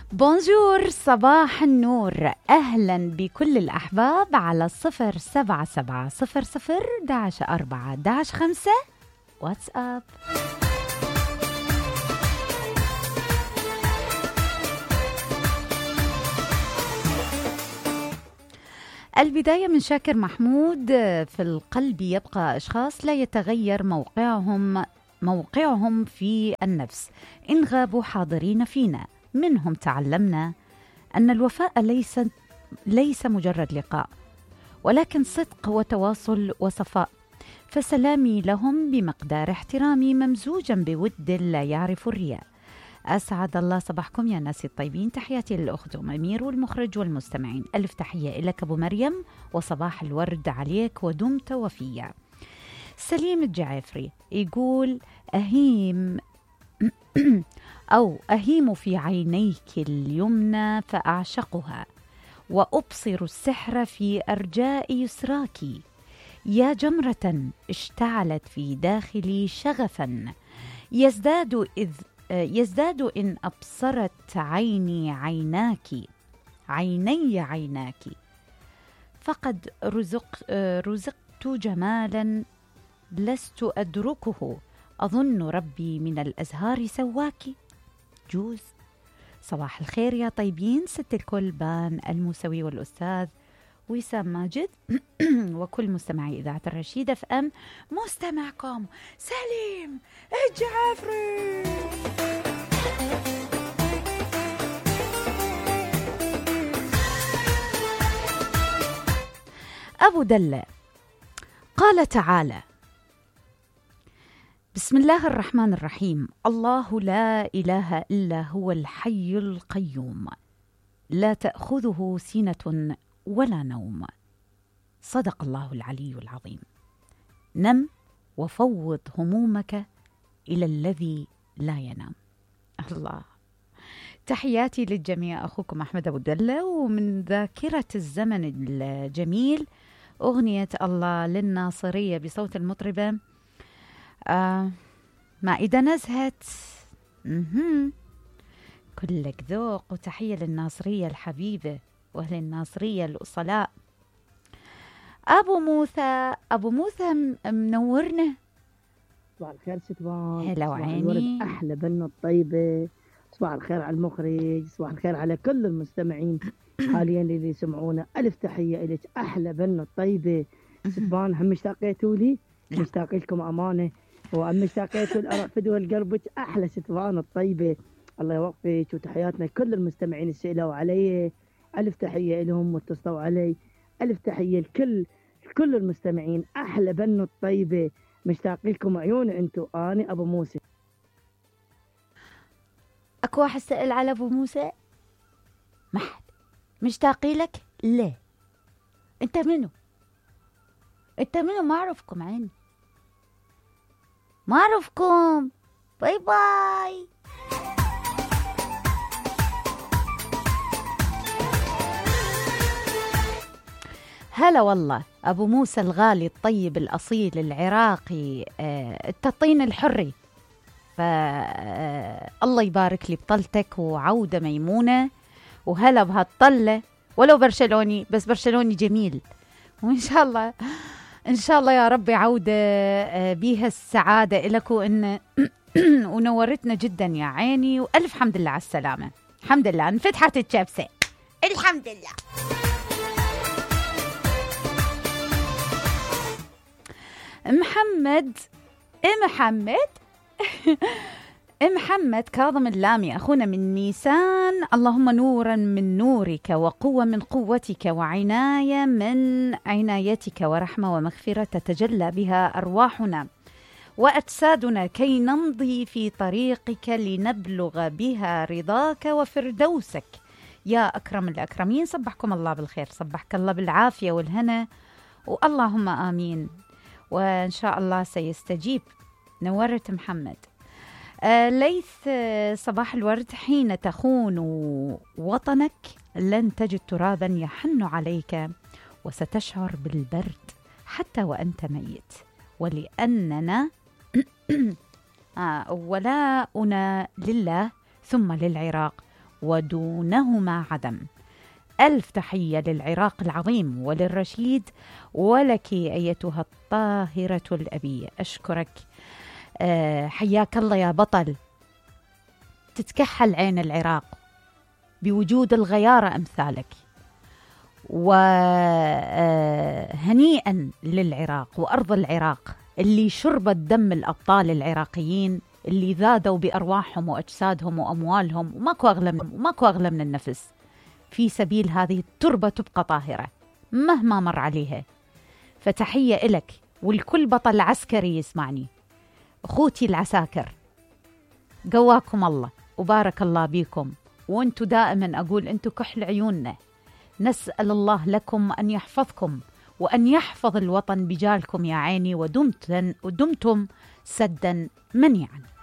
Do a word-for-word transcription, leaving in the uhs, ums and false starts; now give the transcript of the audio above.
بونجور، صباح النور، أهلا بكل الأحباب على صفر سبعة سبعة صفر صفر داش أربعة داش خمسة واتس أب. البداية من شاكر محمود. في القلب يبقى أشخاص لا يتغير موقعهم موقعهم في النفس إن غابوا حاضرين فينا. منهم تعلمنا أن الوفاء ليس ليس مجرد لقاء، ولكن صدق وتواصل وصفاء. فسلامي لهم بمقدار احترامي ممزوجا بود لا يعرف الرياء. أسعد الله صباحكم يا ناس الطيبين. تحياتي للأخت أم أمير والمخرج والمستمعين. ألف تحية لك أبو مريم، وصباح الورد عليك ودمت وفيا. سليم الجعافري يقول أهيم أو أهيم في عينيك اليمنى فأعشقها، وأبصر السحر في أرجاء يسراك. يا جمرة اشتعلت في داخلي شغفا، يزداد إذ يزداد إن أبصرت عيني عيناك عيني عيناك. فقد رزق رزقت جمالا لست أدركه، أظن ربي من الأزهار سواك. جوز. صباح الخير يا طيبين، ست الكل بان الموسوي والأستاذ وسام ماجد وكل مستمعي إذاعة الرشيدة في أم. مستمعكم سليم الجعافري. أبو دلة قال تعالى: بسم الله الرحمن الرحيم، الله لا إله إلا هو الحي القيوم، لا تأخذه سنة ولا نوم. صدق الله العلي العظيم. نم وفوض همومك إلى الذي لا ينام. الله. تحياتي للجميع، أخوكم أحمد أبو دلة. ومن ذاكرة الزمن الجميل أغنية الله للناصرية بصوت المطربة آه ما إذا نزهت. مهم. كلك ذوق. وتحية للناصرية الحبيبة وأهل الناصرية الأصلاء. أبو موسى أبو موسى منورنا. صباح الخير ستوان. هلا وعيني. أحلى بنة الطيبة. صباح الخير على المخرج، صباح الخير على كل المستمعين حاليا اللي يسمعونا. ألف تحية إليك أحلى بنة الطيبة ستوان. هم اشتاقيتوا لي؟ مشتاق لكم أمانة. وأم مشتاقيتوا الأرفد والقلبك أحلى ستوان الطيبة. الله يوفقك. وتحياتنا كل المستمعين اللي سئلوا علي، ألف تحية لهم واتصلوا علي. ألف تحية لكل كل المستمعين. أحلى بنو الطيبة. مشتاق لكم عيون أنتو. أنا أبو موسى. أكو واحد سأل على أبو موسى؟ ما حد مشتاقي لك؟ لا. أنت منو؟ أنت منو؟ ما أعرفكم عيني، ما أعرفكم. باي باي. هلا والله أبو موسى الغالي الطيب الأصيل العراقي، آه التطين الحري. فالله يبارك لي بطلتك وعودة ميمونة. وهلا بهالطلة، ولو برشلوني بس برشلوني جميل. وإن شاء الله إن شاء الله يا ربي عودة بيها السعادة إلك. وإن ونورتنا جدا يا عيني. وألف حمد لله على السلامة. الحمد لله انفتحت الشبسة. الحمد لله. محمد محمد محمد كاظم اللامي أخونا من نيسان. اللهم نورا من نورك، وقوة من قوتك، وعناية من عنايتك، ورحمة ومغفرة تتجلى بها أرواحنا وأجسادنا كي نمضي في طريقك لنبلغ بها رضاك وفردوسك يا أكرم الأكرمين. صبحكم الله بالخير، صبحك الله بالعافية والهنا، واللهم آمين. وإن شاء الله سيستجيب. نورت محمد. آه ليث، آه صباح الورد. حين تخون وطنك لن تجد ترابا يحن عليك، وستشعر بالبرد حتى وأنت ميت. ولأننا آه ولاؤنا لله ثم للعراق ودونهما عدم. ألف تحية للعراق العظيم وللرشيد، ولك أيتها الطاهرة الأبية. أشكرك، أه حياك الله يا بطل. تتكحل عين العراق بوجود الغيارة أمثالك، وهنيئا للعراق وأرض العراق اللي شربت دم الأبطال العراقيين اللي ذادوا بأرواحهم وأجسادهم وأموالهم، وماكو أغلى من, وماكو أغلى من النفس في سبيل هذه التربة تبقى طاهرة مهما مر عليها. فتحية إلك والكل بطل عسكري يسمعني. أخوتي العساكر، قواكم الله وبارك الله بيكم، وانتو دائما أقول انتو كحل عيوننا. نسأل الله لكم أن يحفظكم وأن يحفظ الوطن بجالكم يا عيني، ودمتم, ودمتم سدا منيعا.